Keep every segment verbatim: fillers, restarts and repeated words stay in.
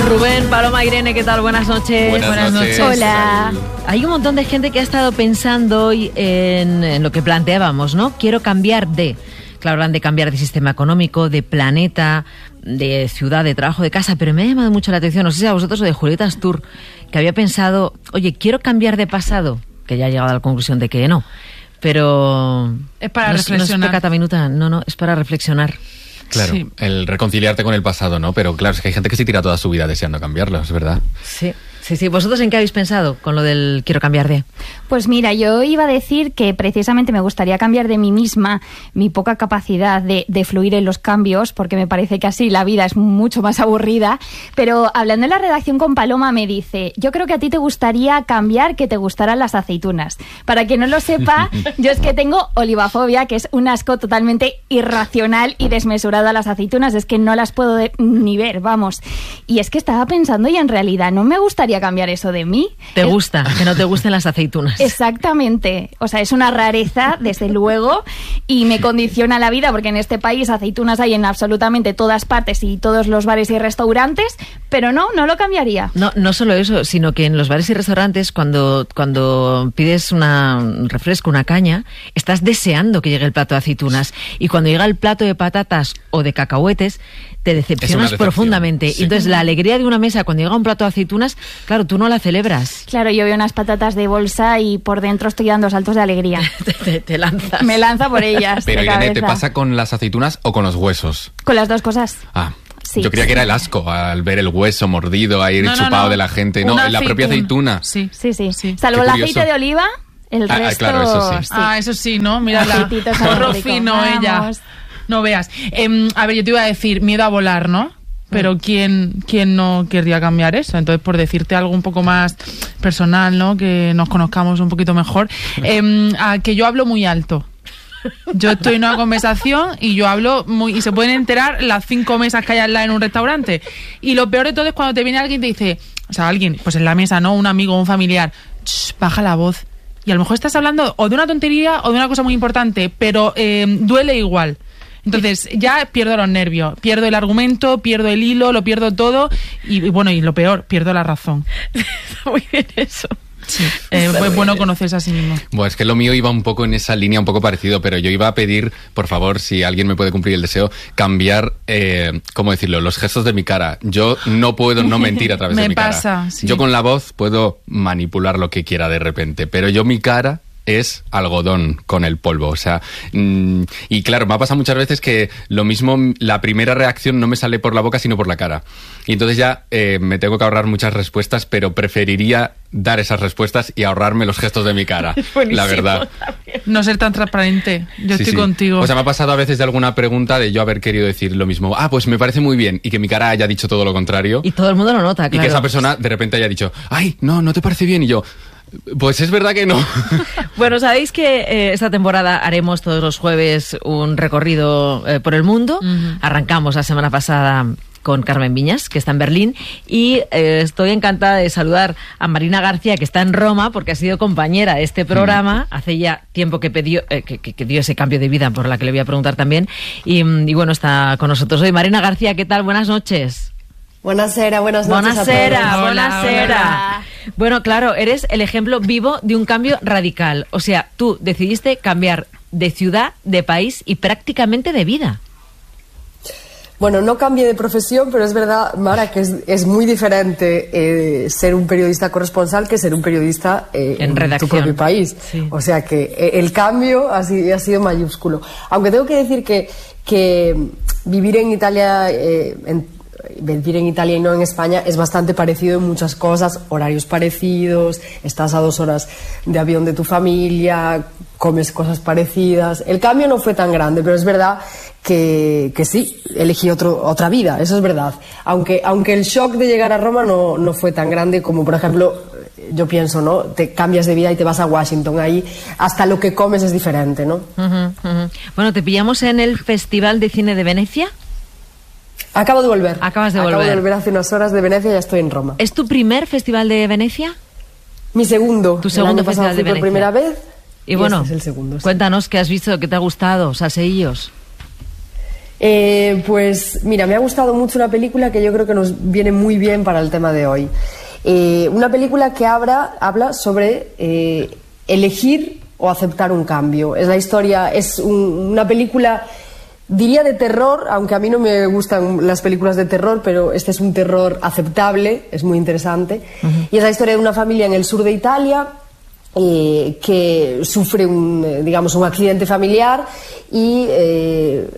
Rubén, Paloma, Irene, ¿qué tal? Buenas noches. Buenas, Buenas noches. noches. Hola. Hay un montón de gente que ha estado pensando hoy en, en lo que planteábamos, ¿no? Quiero cambiar de... Claro, hablan de cambiar de sistema económico, de planeta, de ciudad, de trabajo, de casa, pero me ha llamado mucho la atención, no sé si a vosotros o de Julieta Astur, que había pensado, oye, quiero cambiar de pasado, que ya ha llegado a la conclusión de que no, pero... Es para no reflexionar. Es, no es pecata minuta, no, no, es para reflexionar. Claro, sí. El reconciliarte con el pasado, ¿no? Pero claro, es que hay gente que se tira toda su vida deseando cambiarlo, es verdad. Sí. Sí, sí. ¿Vosotros en qué habéis pensado con lo del quiero cambiar de? Pues mira, yo iba a decir que precisamente me gustaría cambiar de mí misma mi poca capacidad de, de fluir en los cambios, porque me parece que así la vida es mucho más aburrida. Pero hablando en la redacción con Paloma me dice, yo creo que a ti te gustaría cambiar que te gustaran las aceitunas. Para quien no lo sepa, yo es que tengo olivafobia, que es un asco totalmente irracional y desmesurado a las aceitunas. Es que no las puedo de, ni ver, vamos. Y es que estaba pensando y en realidad no me gustaría cambiar eso de mí. ¿Te es... gusta que no te gusten las aceitunas? Exactamente. O sea, es una rareza, desde luego, y me condiciona la vida, porque en este país aceitunas hay en absolutamente todas partes y todos los bares y restaurantes, pero no, no lo cambiaría. No, no solo eso, sino que en los bares y restaurantes, cuando, cuando pides una, un refresco, una caña, estás deseando que llegue el plato de aceitunas, y cuando llega el plato de patatas o de cacahuetes, te decepcionas profundamente. Sí. Y entonces la alegría de una mesa cuando llega un plato de aceitunas, claro, tú no la celebras. Claro, yo veo unas patatas de bolsa y por dentro estoy dando saltos de alegría. te, te, te lanzas. Me lanza por ellas. Pero Irene, ¿te pasa con las aceitunas o con los huesos? Con las dos cosas. Ah. Sí, yo creía sí. que era el asco al ver el hueso mordido, a ir no, chupado no, no. de la gente. No, la propia aceituna. Sí, sí, sí. sí. Salvo el aceite de oliva, el ah, resto... Claro, eso sí. sí. Ah, eso sí, ¿no? Mira la porro fino ella. No veas. Eh, a ver, yo te iba a decir, miedo a volar, ¿no? Pero ¿quién, quién no querría cambiar eso? Entonces, por decirte algo un poco más personal, ¿no? Que nos conozcamos un poquito mejor. Eh, a que yo hablo muy alto. Yo estoy en una conversación y yo hablo muy... Y se pueden enterar las cinco mesas que hay al lado en un restaurante. Y lo peor de todo es cuando te viene alguien y te dice... O sea, alguien, pues en la mesa, ¿no? Un amigo, un familiar. Baja la voz. Y a lo mejor estás hablando o de una tontería o de una cosa muy importante, pero eh, duele igual. Entonces ya pierdo los nervios, pierdo el argumento, pierdo el hilo, lo pierdo todo y, y bueno, y lo peor, pierdo la razón. Está muy bien eso. Sí. Eh, es bueno conocerse a sí mismo. Bueno, es que lo mío iba un poco en esa línea, un poco parecido, pero yo iba a pedir, por favor, si alguien me puede cumplir el deseo, cambiar, eh, ¿cómo decirlo?, los gestos de mi cara. Yo no puedo no mentir a través de mi pasa, cara. Sí. Yo con la voz puedo manipular lo que quiera de repente, pero yo mi cara... es algodón con el polvo, o sea, mmm, y claro, me ha pasado muchas veces que lo mismo, la primera reacción no me sale por la boca sino por la cara, y entonces ya eh, me tengo que ahorrar muchas respuestas, pero preferiría dar esas respuestas y ahorrarme los gestos de mi cara, la verdad. No ser tan transparente, yo sí, estoy sí. contigo. O sea, me ha pasado a veces de alguna pregunta de yo haber querido decir lo mismo, ah, pues me parece muy bien, y que mi cara haya dicho todo lo contrario. Y todo el mundo lo nota, claro. Y que esa persona de repente haya dicho, ay, no, no te parece bien, y yo... Pues es verdad que no. Bueno, sabéis que eh, esta temporada haremos todos los jueves un recorrido eh, por el mundo. Uh-huh. Arrancamos la semana pasada con Carmen Viñas, que está en Berlín, y eh, estoy encantada de saludar a Marina García, que está en Roma, porque ha sido compañera de este programa. Uh-huh. Hace ya tiempo que, pidió, eh, que, que, que dio ese cambio de vida, por la que le voy a preguntar también. Y, y bueno, está con nosotros hoy. Marina García, ¿qué tal? Buenas noches. Buonasera, buenas noches Buonasera, a todos. buonasera. Bueno, claro, eres el ejemplo vivo de un cambio radical. O sea, tú decidiste cambiar de ciudad, de país y prácticamente de vida. Bueno, no cambié de profesión, pero es verdad, Mara, que es, es muy diferente eh, ser un periodista corresponsal que ser un periodista eh, en, en tu propio país. Sí. O sea que eh, el cambio ha sido, ha sido mayúsculo. Aunque tengo que decir que, que vivir en Italia... Eh, en, Vivir en Italia y no en España es bastante parecido en muchas cosas, horarios parecidos, estás a dos horas de avión de tu familia, comes cosas parecidas. El cambio no fue tan grande, pero es verdad que, que sí, elegí otro, otra vida, eso es verdad. Aunque, aunque el shock de llegar a Roma no, no fue tan grande como, por ejemplo, yo pienso, ¿no? Te cambias de vida y te vas a Washington, ahí hasta lo que comes es diferente, ¿no? Uh-huh, uh-huh. Bueno, ¿te pillamos en el Festival de Cine de Venecia? Acabo de volver. Acabas de Acabo volver. de volver hace unas horas de Venecia y ya estoy en Roma. ¿Es tu primer Festival de Venecia? Mi segundo. Tu segundo el año Festival pasado de fui Venecia. por primera vez. Y, y bueno, este es el segundo, sí. Cuéntanos qué has visto, qué te ha gustado, salseillos. Eh, pues mira, me ha gustado mucho una película que yo creo que nos viene muy bien para el tema de hoy. Eh, una película que habla, habla sobre eh, elegir o aceptar un cambio. Es la historia, es un, una película, diría de terror, aunque a mí no me gustan las películas de terror, pero este es un terror aceptable, es muy interesante. Uh-huh. Y es la historia de una familia en el sur de Italia eh, que sufre un, digamos, un accidente familiar y eh,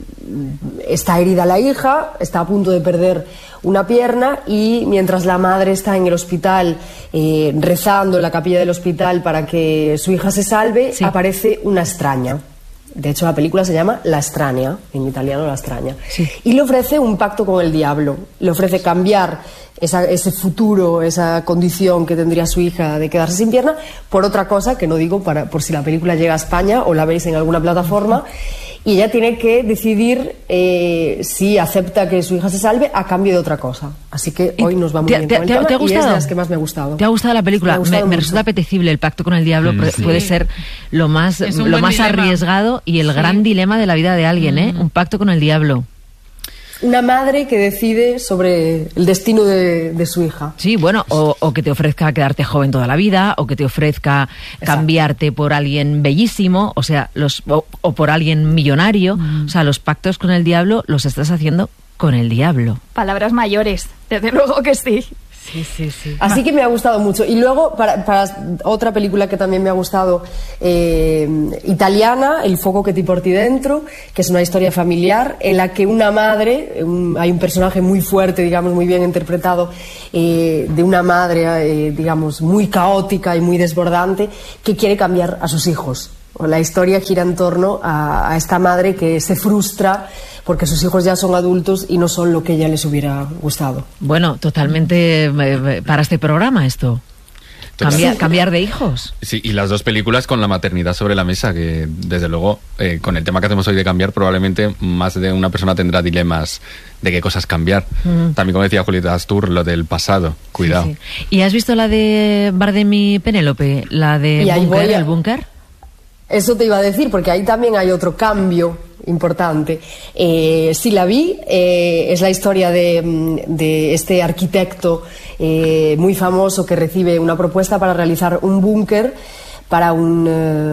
está herida la hija, está a punto de perder una pierna y mientras la madre está en el hospital eh, rezando en la capilla del hospital para que su hija se salve, sí. aparece una extraña. De hecho, la película se llama La extraña, en italiano La extraña. Sí. Y le ofrece un pacto con el diablo. Le ofrece cambiar esa, ese futuro, esa condición que tendría su hija de quedarse sin pierna, por otra cosa, que no digo para, por si la película llega a España o la veis en alguna plataforma. Y ella tiene que decidir eh, si acepta que su hija se salve a cambio de otra cosa. Así que hoy nos vamos bien te, con el te, tema ¿te ha gustado? Y es de las que más me ha gustado. ¿Te ha gustado la película? Me, me, me resulta apetecible. El pacto con el diablo mm, sí. puede ser lo más, lo más arriesgado y el sí. gran dilema de la vida de alguien, ¿eh? Un pacto con el diablo. Una madre que decide sobre el destino de, de su hija. Sí, bueno, o, o que te ofrezca quedarte joven toda la vida, o que te ofrezca Exacto. cambiarte por alguien bellísimo, o sea, los o, o por alguien millonario. Mm. O sea, los pactos con el diablo los estás haciendo con el diablo. Palabras mayores, desde luego que sí. Sí, sí, sí. Así que me ha gustado mucho. Y luego, para, para otra película que también me ha gustado, eh, italiana, El foco que ti porti dentro, que es una historia familiar en la que una madre, un, hay un personaje muy fuerte, digamos, muy bien interpretado, eh, de una madre, eh, digamos, muy caótica y muy desbordante, que quiere cambiar a sus hijos. La historia gira en torno a, a esta madre que se frustra porque sus hijos ya son adultos y no son lo que ella les hubiera gustado. Bueno, totalmente eh, para este programa esto. Cambiar, cambiar de hijos. Sí, y las dos películas con la maternidad sobre la mesa, que desde luego, eh, con el tema que hacemos hoy de cambiar, probablemente más de una persona tendrá dilemas de qué cosas cambiar. Mm. También, como decía Julieta Astur, lo del pasado, cuidado. Sí, sí. ¿Y has visto la de Bardem y Penélope? La de Búnker, a... el búnker. Eso te iba a decir, porque ahí también hay otro cambio importante. Eh, sí la vi, eh, es la historia de, de este arquitecto eh, muy famoso que recibe una propuesta para realizar un búnker para un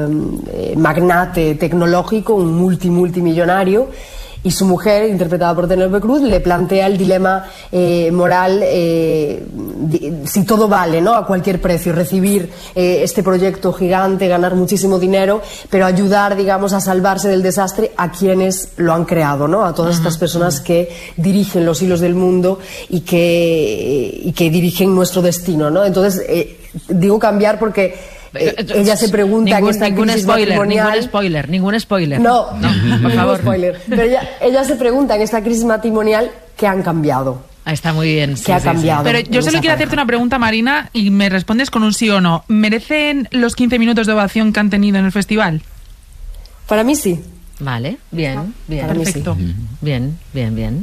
eh, magnate tecnológico, un multi multimillonario. Y su mujer, interpretada por Penélope Cruz, le plantea el dilema eh, moral, eh, de, si todo vale, ¿no? A cualquier precio, recibir eh, este proyecto gigante, ganar muchísimo dinero, pero ayudar, digamos, a salvarse del desastre a quienes lo han creado, ¿no? A todas estas personas que dirigen los hilos del mundo y que, y que dirigen nuestro destino, ¿no? Entonces, eh, digo cambiar porque... Eh, ella se pregunta ningún, en esta ningún crisis spoiler, matrimonial... Ningún spoiler, ningún spoiler. No, no por favor. Spoiler. Pero ella, ella se pregunta en esta crisis matrimonial qué han cambiado. Ah, está muy bien. ¿Qué sí, ha sí, cambiado? Sí. Pero yo solo quiero hacerte una pregunta, Marina, y me respondes con un sí o no. ¿Merecen los quince minutos de ovación que han tenido en el festival? Para mí sí. Vale, bien, bien. Perfecto. Sí. Bien, bien, bien.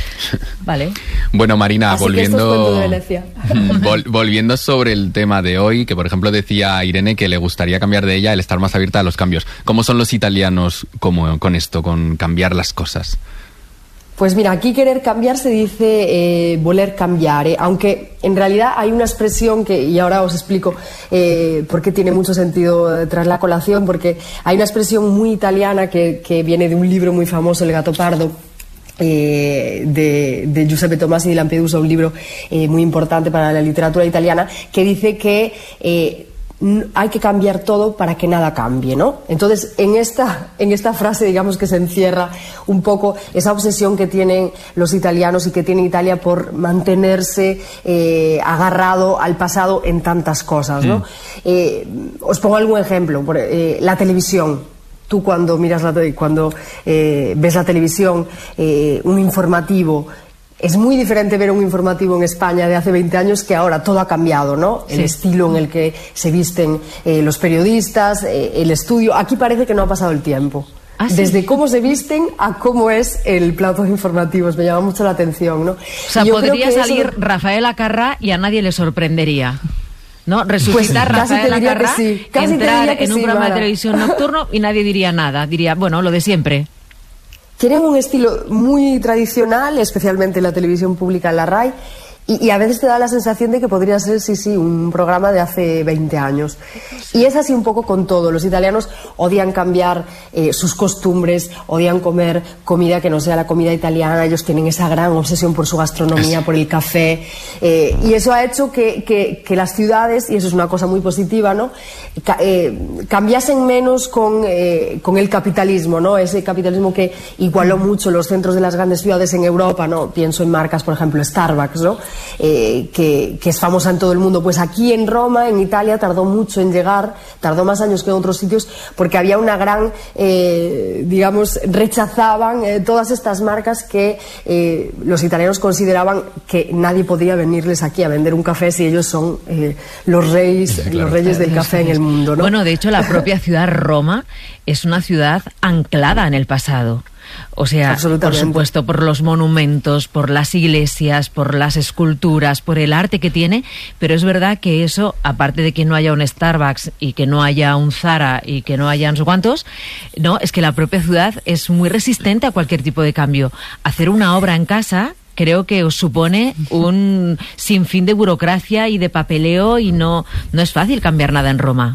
Vale. Bueno, Marina, Así volviendo que esto es vol, volviendo sobre el tema de hoy, que por ejemplo decía Irene que le gustaría cambiar de ella el estar más abierta a los cambios. ¿Cómo son los italianos como, con esto, con cambiar las cosas? Pues mira, aquí querer cambiar se dice eh, voler cambiare, aunque en realidad hay una expresión que, y ahora os explico eh, por qué tiene mucho sentido eh, tras la colación, porque hay una expresión muy italiana que, que viene de un libro muy famoso, El Gattopardo, eh, de, de Giuseppe Tomasi di Lampedusa, un libro eh, muy importante para la literatura italiana, que dice que eh, hay que cambiar todo para que nada cambie, ¿no? Entonces, en esta, en esta frase, digamos que se encierra un poco esa obsesión que tienen los italianos y que tiene Italia por mantenerse eh, agarrado al pasado en tantas cosas, ¿no? Mm. Eh, os pongo algún ejemplo. Por, eh, la televisión. Tú cuando miras la cuando eh, ves la televisión, eh, un informativo. Es muy diferente ver un informativo en España de hace veinte años que ahora. Todo ha cambiado, ¿no? El sí. estilo en el que se visten eh, los periodistas, eh, el estudio. Aquí parece que no ha pasado el tiempo. ¿Ah, sí? Desde cómo se visten a cómo es el plato de informativos. Me llama mucho la atención, ¿no? O sea, podría salir eso... Rafael Acarrá y a nadie le sorprendería, ¿no? Resucitar pues, Rafael Acarrá, sí. entrar en un sí, programa Mara. de televisión nocturno y nadie diría nada. Diría, bueno, lo de siempre. tienen un estilo muy tradicional, especialmente en la televisión pública, en la RAI, y, y a veces te da la sensación de que podría ser, sí, sí, un programa de hace veinte años. Y es así un poco con todo. Los italianos odian cambiar eh, sus costumbres, odian comer comida que no sea la comida italiana. Ellos tienen esa gran obsesión por su gastronomía, por el café, eh, y eso ha hecho que, que, que las ciudades, y eso es una cosa muy positiva, ¿no?, Ca eh, cambiasen menos con, eh, con el capitalismo, ¿no?, ese capitalismo que igualó mucho los centros de las grandes ciudades en Europa, ¿no?, pienso en marcas, por ejemplo, Starbucks, ¿no?, eh, que, que es famosa en todo el mundo. Pues aquí en Roma, en Italia, tardó mucho en llegar, tardó más años que en otros sitios, porque había una gran, eh, digamos, rechazaban eh, todas estas marcas que eh, los italianos consideraban que nadie podía venirles aquí a vender un café si ellos son eh, los reyes, sí, claro, los reyes del café en el mundo, ¿no? Bueno, de hecho, la propia ciudad Roma es una ciudad anclada en el pasado. O sea, por supuesto, por los monumentos, por las iglesias, por las esculturas, por el arte que tiene, pero es verdad que eso, aparte de que no haya un Starbucks y que no haya un Zara y que no haya no sé cuántos, no, es que la propia ciudad es muy resistente a cualquier tipo de cambio. Hacer una obra en casa creo que os supone un sinfín de burocracia y de papeleo, y no, no es fácil cambiar nada en Roma.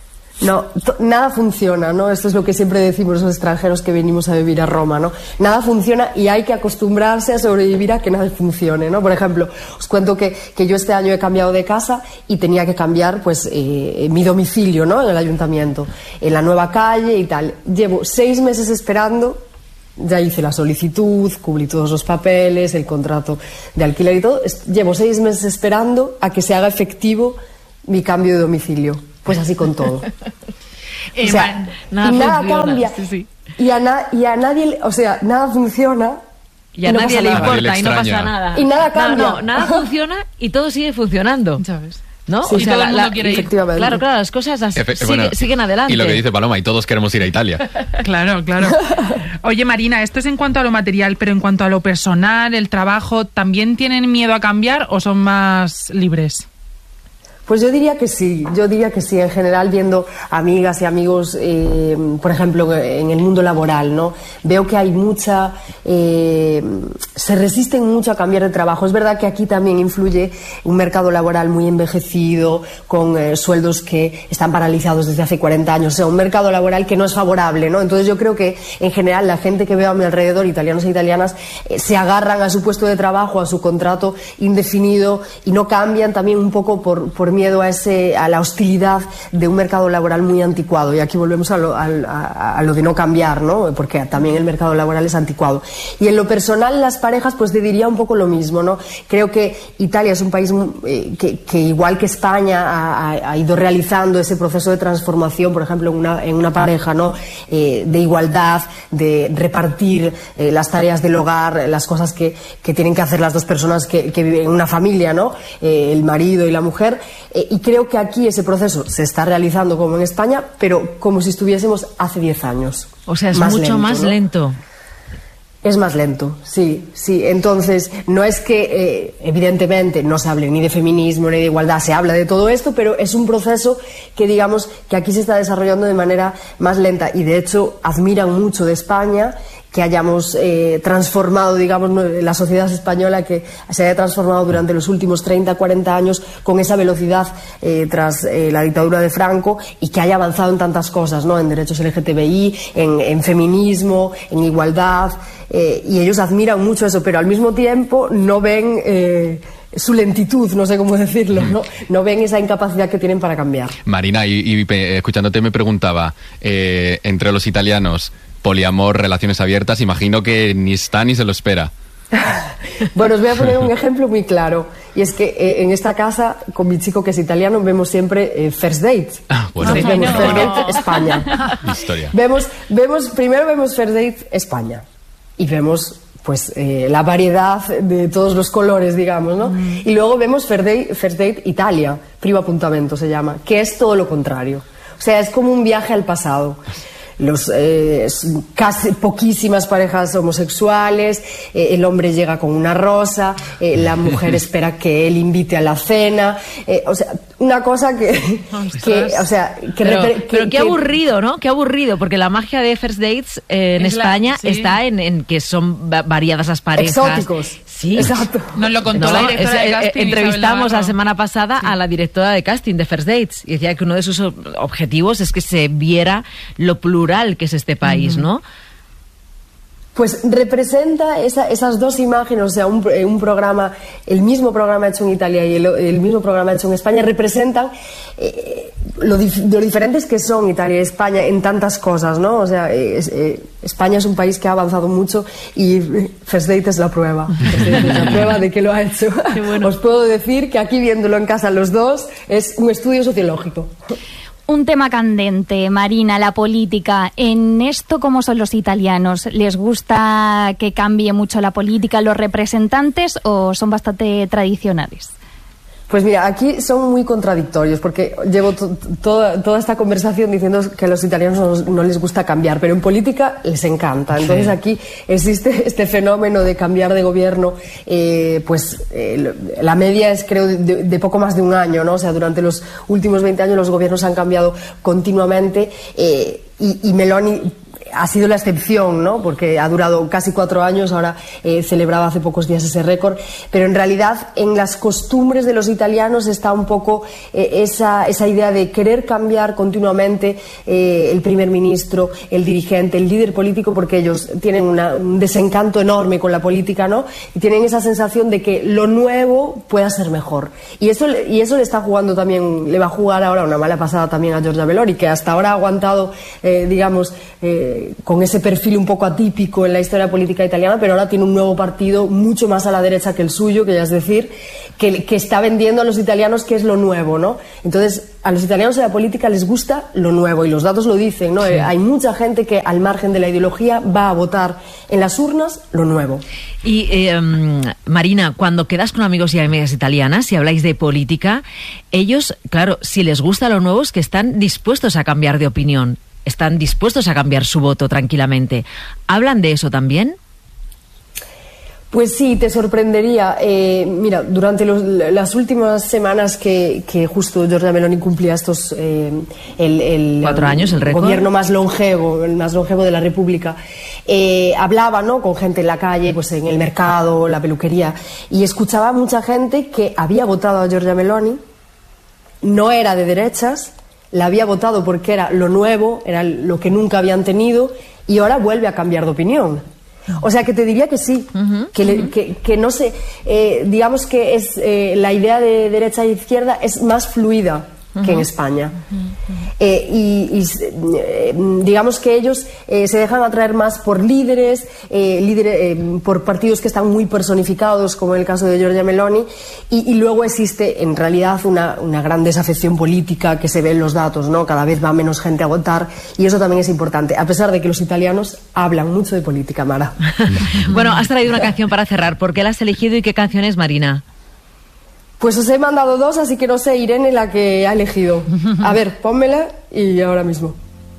No, nada funciona, ¿no? Esto es lo que siempre decimos los extranjeros que venimos a vivir a Roma, ¿no? Nada funciona y hay que acostumbrarse a sobrevivir a que nada funcione, ¿no? Por ejemplo, os cuento que, que yo este año he cambiado de casa y tenía que cambiar, pues, eh, mi domicilio, ¿no?, en el ayuntamiento, en la nueva calle y tal. Llevo seis meses esperando. Ya hice la solicitud, cubrí todos los papeles, el contrato de alquiler y todo. Llevo seis meses esperando a que se haga efectivo mi cambio de domicilio. Pues así con todo. Eh, o sea, nada, y nada funciona, cambia. Sí, sí. Y, a na y a nadie, o sea, nada funciona. Y a y no nadie le importa nadie le y no pasa nada. Y nada cambia. No, no, nada funciona y todo sigue funcionando. ¿Sabes? ¿No? Sí, o sea, todo el mundo la, quiere ir. Claro, claro, las cosas así, Efe, sigue, bueno, siguen adelante. Y lo que dice Paloma, y todos queremos ir a Italia. Claro, claro. Oye, Marina, esto es en cuanto a lo material, pero en cuanto a lo personal, el trabajo, ¿también tienen miedo a cambiar o son más libres? Pues yo diría que sí, yo diría que sí, en general, viendo amigas y amigos, eh, por ejemplo, en el mundo laboral, ¿no? Veo que hay mucha, eh, se resisten mucho a cambiar de trabajo. Es verdad que aquí también influye un mercado laboral muy envejecido, con eh, sueldos que están paralizados desde hace cuarenta años, o sea, un mercado laboral que no es favorable, ¿no? Entonces yo creo que, en general, la gente que veo a mi alrededor, italianos e italianas, eh, se agarran a su puesto de trabajo, a su contrato indefinido, y no cambian, también un poco por, por miedo a, ese, a la hostilidad de un mercado laboral muy anticuado. Y aquí volvemos a lo, a, a, a lo de no cambiar, ¿no? Porque también el mercado laboral es anticuado. Y en lo personal, las parejas, pues te diría un poco lo mismo, ¿no? Creo que Italia es un país eh, que, que, igual que España, ha, ha ido realizando ese proceso de transformación, por ejemplo, en una, en una pareja, ¿no? Eh, de igualdad, de repartir eh, las tareas del hogar, las cosas que, que tienen que hacer las dos personas que, que viven en una familia, ¿no? Eh, el marido y la mujer. Eh, y creo que aquí ese proceso se está realizando como en España, pero como si estuviésemos hace diez años. O sea, es más mucho lento, más ¿no? lento. Es más lento, sí, sí. Entonces, no es que, eh, evidentemente, no se hable ni de feminismo ni de igualdad, se habla de todo esto, pero es un proceso que, digamos, que aquí se está desarrollando de manera más lenta. Y, de hecho, admiran mucho de España que hayamos eh, transformado, digamos, la sociedad española, que se haya transformado durante los últimos treinta, cuarenta años con esa velocidad eh, tras eh, la dictadura de Franco, y que haya avanzado en tantas cosas, ¿no? En derechos L G T B I, en, en feminismo, en igualdad, eh, y ellos admiran mucho eso, pero al mismo tiempo no ven eh, su lentitud, no sé cómo decirlo, ¿no? No ven esa incapacidad que tienen para cambiar. Marina, y, y escuchándote me preguntaba, eh, entre los italianos, poliamor, relaciones abiertas, imagino que ni está ni se lo espera. Bueno, os voy a poner un ejemplo muy claro, y es que eh, en esta casa, con mi chico que es italiano, vemos siempre eh, First Date. Ah, bueno. Entonces, vemos First Date España. Historia. Vemos, vemos, primero vemos First Date España y vemos, pues, eh, la variedad de todos los colores, digamos, ¿no? Mm. Y luego vemos First Date, First Date Italia, Primo Appuntamento se llama, que es todo lo contrario. O sea, es como un viaje al pasado. los eh, casi poquísimas parejas homosexuales, eh, el hombre llega con una rosa, eh, la mujer espera que él invite a la cena, eh, o sea, una cosa que, que o sea, que pero, que, pero qué que, aburrido, ¿no? Qué aburrido, porque la magia de First Dates eh, en es España la, sí. está en, en que son variadas las parejas. Exóticos. Sí, exacto. Nos lo contó no, la directora es, de casting. Entrevistamos la semana pasada sí. a la directora de casting de First Dates y decía que uno de sus objetivos es que se viera lo plural que es este país, uh-huh. ¿no? Pues representa esa, esas dos imágenes, o sea, un, un programa, el mismo programa hecho en Italia y el, el mismo programa hecho en España, representan eh, lo, dif, lo diferentes que son Italia y España en tantas cosas, ¿no? O sea, es, eh, España es un país que ha avanzado mucho y First Date es la prueba. First Date es la prueba de que lo ha hecho. Qué bueno. Os puedo decir que aquí viéndolo en casa los dos es un estudio sociológico. Un tema candente, Marina, la política. En esto, ¿cómo son los italianos? ¿Les gusta que cambie mucho la política los representantes o son bastante tradicionales? Pues mira, aquí son muy contradictorios porque llevo to toda, toda esta conversación diciendo que a los italianos no, no les gusta cambiar, pero en política les encanta. Entonces sí. Aquí existe este fenómeno de cambiar de gobierno, eh, pues eh, la media es creo de, de poco más de un año, ¿no? O sea, durante los últimos veinte años los gobiernos han cambiado continuamente eh, y, y Meloni ha sido la excepción, ¿no? Porque ha durado casi cuatro años, ahora eh, celebraba hace pocos días ese récord, pero en realidad en las costumbres de los italianos está un poco eh, esa, esa idea de querer cambiar continuamente eh, el primer ministro, el dirigente, el líder político, porque ellos tienen una, un desencanto enorme con la política, ¿no? Y tienen esa sensación de que lo nuevo pueda ser mejor. Y eso, y eso le está jugando también, le va a jugar ahora una mala pasada también a Giorgia Meloni, que hasta ahora ha aguantado, eh, digamos, eh, con ese perfil un poco atípico en la historia política italiana, pero ahora tiene un nuevo partido mucho más a la derecha que el suyo, que ya es decir, que, que está vendiendo a los italianos que es lo nuevo, ¿no? Entonces, a los italianos en la política les gusta lo nuevo y los datos lo dicen, ¿no? Sí. Hay mucha gente que al margen de la ideología va a votar en las urnas lo nuevo. Y eh, Marina, cuando quedas con amigos y amigas italianas y habláis de política, ellos, claro, si les gusta lo nuevo es que están dispuestos a cambiar de opinión. Están dispuestos a cambiar su voto tranquilamente. ¿Hablan de eso también? Pues sí, te sorprendería. Eh, mira, durante los, las últimas semanas que, que justo Giorgia Meloni cumplía estos eh, el, el cuatro años, el récord, gobierno más longevo, el más longevo de la República, eh, hablaba, ¿no?, con gente en la calle, pues en el mercado, la peluquería, y escuchaba a mucha gente que había votado a Giorgia Meloni, no era de derechas, la había votado porque era lo nuevo, era lo que nunca habían tenido y ahora vuelve a cambiar de opinión. O sea que te diría que sí, uh-huh, que, le, uh-huh. que, que no sé, eh, digamos que es eh, la idea de derecha e izquierda es más fluida uh-huh. que en España. Uh-huh. Eh, y, y eh, digamos que ellos eh, se dejan atraer más por líderes, eh, líderes eh, por partidos que están muy personificados, como en el caso de Giorgia Meloni, y, y luego existe en realidad una, una gran desafección política que se ve en los datos, ¿no? Cada vez va menos gente a votar y eso también es importante, a pesar de que los italianos hablan mucho de política, Mara. Bueno, has traído una canción para cerrar. ¿Por qué la has elegido y qué canción es, Marina? Pues os he mandado dos, así que no sé, Irene, la que ha elegido. A ver, pónmela y ahora mismo.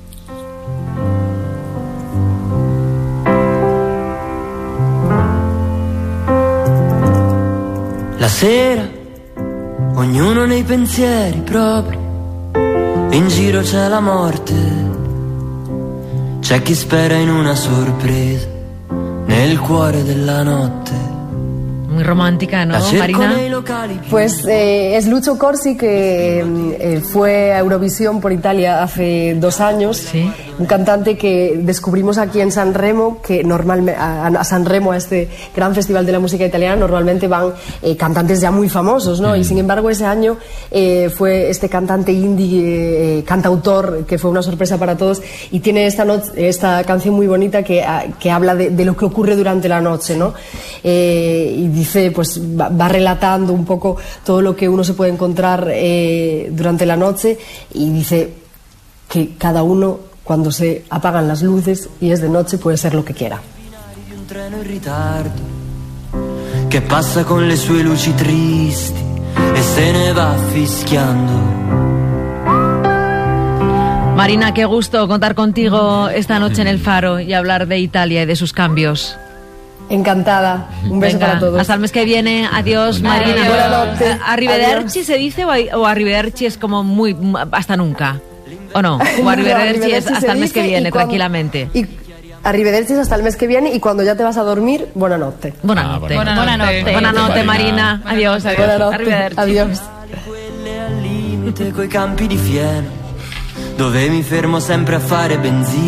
La sera, ognuno nei pensieri propri, in giro c'è la morte, c'è chi spera in una sorpresa, nel cuore della notte. Muy romántica, ¿no, Marina? Pues eh, es Lucio Corsi, que eh, fue a Eurovisión por Italia hace dos años. Sí. Un cantante que descubrimos aquí en Sanremo, que normalmente a, a Sanremo, a este gran festival de la música italiana, normalmente van eh, cantantes ya muy famosos, ¿no? Mm. Y sin embargo ese año eh, fue este cantante indie, eh, cantautor, que fue una sorpresa para todos, y tiene esta, no esta canción muy bonita que, a, que habla de, de lo que ocurre durante la noche, ¿no? Eh, y dice, pues va, va relatando un poco todo lo que uno se puede encontrar eh, durante la noche, y dice que cada uno, cuando se apagan las luces y es de noche, puede ser lo que quiera. Un treno in ritardo che passa con le sue luci tristi e se ne va fischiando. Marina, qué gusto contar contigo esta noche en El Faro y hablar de Italia y de sus cambios. Encantada. Un beso Venga, para todos. hasta el mes que viene. Adiós, Marina. Buenas ¿Arrivederci se dice o, o arrivederci es como muy hasta nunca? ¿O no? O arrivederci es hasta el mes que viene, cuando, tranquilamente. Y arrivederci es hasta el mes que viene y cuando ya te vas a dormir, buena notte. Buena notte. Buena notte, buena notte, buena notte Marina. Adiós, adiós. Buena notte. Arrivederci. Adiós. Coi campi di fieno, dove mi fermo sempre a fare benzina.